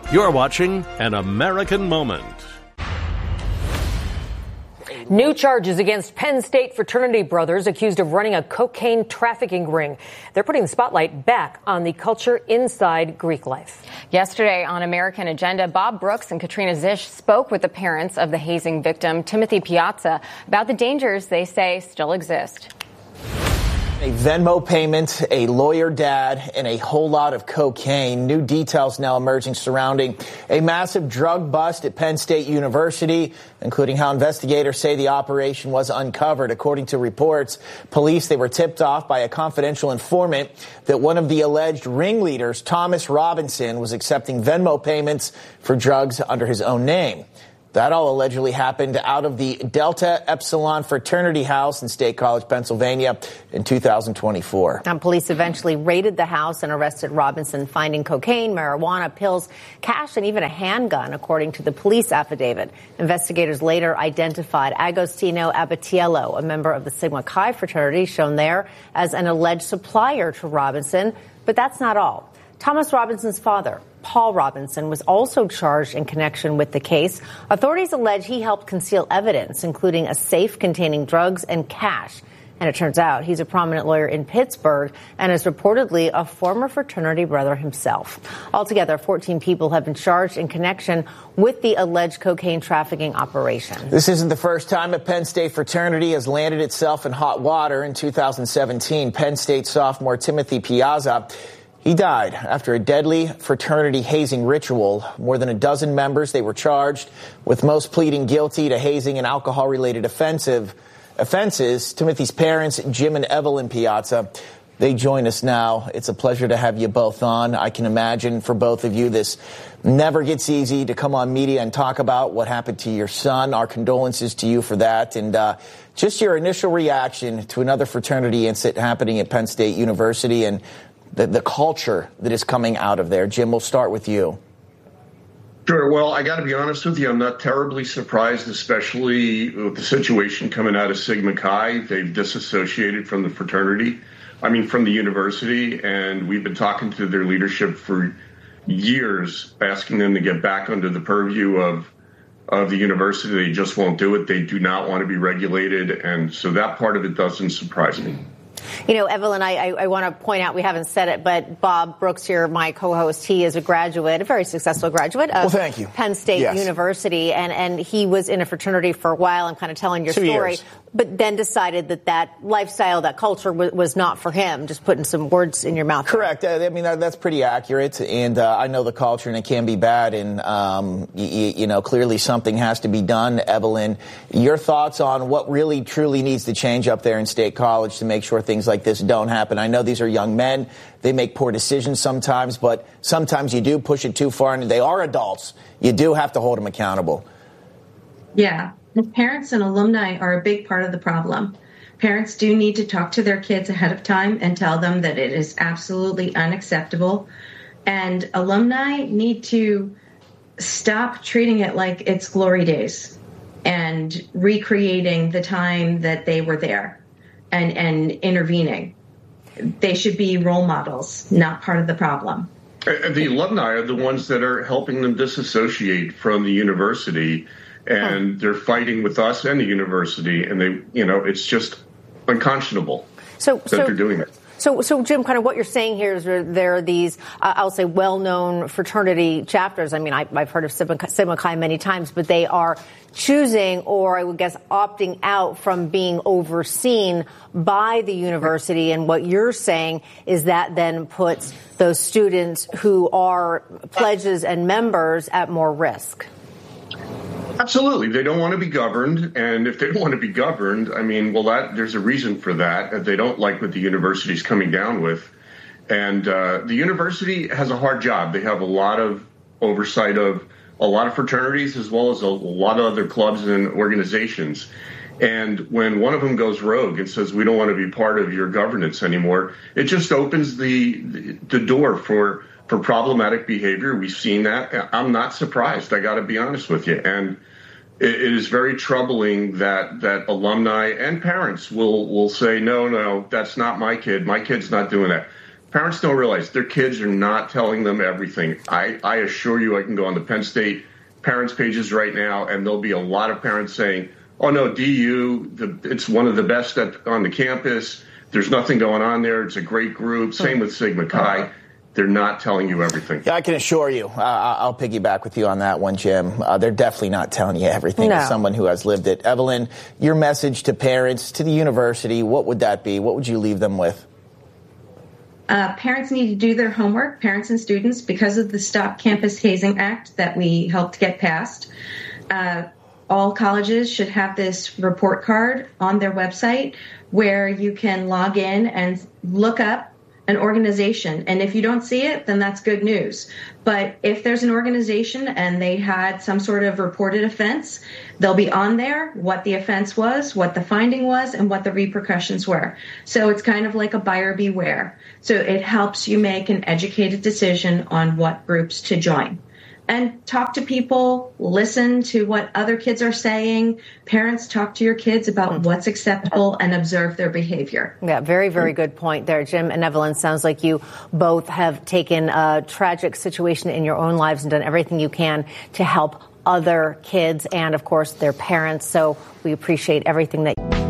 You're watching An American Moment. New charges against Penn State fraternity brothers accused of running a cocaine trafficking ring. They're putting the spotlight back on the culture inside Greek life. Yesterday on American Agenda, Bob Brooks and Katrina Zisch spoke with the parents of the hazing victim, Timothy Piazza, about the dangers they say still exist. A Venmo payment, a lawyer dad, and a whole lot of cocaine. New details now emerging surrounding a massive drug bust at Penn State University, including how investigators say the operation was uncovered. According to reports, police, they were tipped off by a confidential informant that one of the alleged ringleaders, Thomas Robinson, was accepting Venmo payments for drugs under his own name. That all allegedly happened out of the Delta Epsilon fraternity house in State College, Pennsylvania in 2024. And police eventually raided the house and arrested Robinson, finding cocaine, marijuana, pills, cash, and even a handgun, according to the police affidavit. Investigators later identified Agostino Abatiello, a member of the Sigma Chi fraternity, shown there as an alleged supplier to Robinson. But that's not all. Thomas Robinson's father, Paul Robinson, was also charged in connection with the case. Authorities allege he helped conceal evidence, including a safe containing drugs and cash. And it turns out he's a prominent lawyer in Pittsburgh and is reportedly a former fraternity brother himself. Altogether, 14 people have been charged in connection with the alleged cocaine trafficking operation. This isn't the first time a Penn State fraternity has landed itself in hot water. In 2017, Penn State sophomore Timothy Piazza, he died after a deadly fraternity hazing ritual. More than a dozen members, they were charged, with most pleading guilty to hazing and alcohol-related offenses. Timothy's parents, Jim and Evelyn Piazza, they join us now. It's a pleasure to have you both on. I can imagine for both of you, this never gets easy to come on media and talk about what happened to your son. Our condolences to you for that. And just your initial reaction to another fraternity incident happening at Penn State University and the culture that is coming out of there. Jim, we'll start with you. Sure. Well, I got to be honest with you. I'm not terribly surprised, especially with the situation coming out of Sigma Chi. They've disassociated from the fraternity, from the university. And we've been talking to their leadership for years, asking them to get back under the purview of the university. They just won't do it. They do not want to be regulated. And so that part of it doesn't surprise me. You know, Evelyn, I want to point out, we haven't said it, but Bob Brooks here, my co-host, he is a graduate, a very successful graduate of Penn State University, and he was in a fraternity for a while. I'm kind of telling your story, but then decided that lifestyle, that culture was not for him. Just putting some words in your mouth. Correct. That's pretty accurate, and I know the culture, and it can be bad, and clearly something has to be done. Evelyn, your thoughts on what really truly needs to change up there in State College to make sure things like this don't happen? I know these are young men. They make poor decisions sometimes, but sometimes you do push it too far, and they are adults. You do have to hold them accountable. Yeah. And parents and alumni are a big part of the problem. Parents do need to talk to their kids ahead of time and tell them that it is absolutely unacceptable. And alumni need to stop treating it like it's glory days and recreating the time that they were there and intervening. They should be role models, not part of the problem. The alumni are the ones that are helping them disassociate from the university, and they're fighting with us and the university, and they, it's just unconscionable that they're doing it. So, Jim, kind of what you're saying here is there are these, I'll say, well-known fraternity chapters. I've heard of Sigma Chi many times, but they are choosing, or I would guess opting out from being overseen by the university. And what you're saying is that then puts those students who are pledges and members at more risk. Absolutely. They don't want to be governed. And if they don't want to be governed, there's a reason for that. They don't like what the university's coming down with. And the university has a hard job. They have a lot of oversight of a lot of fraternities as well as a lot of other clubs and organizations. And when one of them goes rogue and says, we don't want to be part of your governance anymore, it just opens the door for problematic behavior. We've seen that. I'm not surprised. I got to be honest with you. And it is very troubling that alumni and parents will say, no, that's not my kid. My kid's not doing that. Parents don't realize their kids are not telling them everything. I assure you, I can go on the Penn State parents pages right now, and there'll be a lot of parents saying, oh, no, DU, it's one of the best on the campus. There's nothing going on there. It's a great group. Same with Sigma Chi. They're not telling you everything. Yeah, I can assure you. I'll piggyback with you on that one, Jim. They're definitely not telling you everything. As someone who has lived it. Evelyn, your message to parents, to the university, what would that be? What would you leave them with? Parents need to do their homework, parents and students, because of the Stop Campus Hazing Act that we helped get passed. All colleges should have this report card on their website where you can log in and look up an organization. And if you don't see it, then that's good news. But if there's an organization and they had some sort of reported offense, they'll be on there what the offense was, what the finding was, and what the repercussions were. So it's kind of like a buyer beware. So it helps you make an educated decision on what groups to join. And talk to people, listen to what other kids are saying. Parents, talk to your kids about what's acceptable and observe their behavior. Yeah, very, very good point there, Jim and Evelyn. Sounds like you both have taken a tragic situation in your own lives and done everything you can to help other kids and, of course, their parents. So we appreciate everything that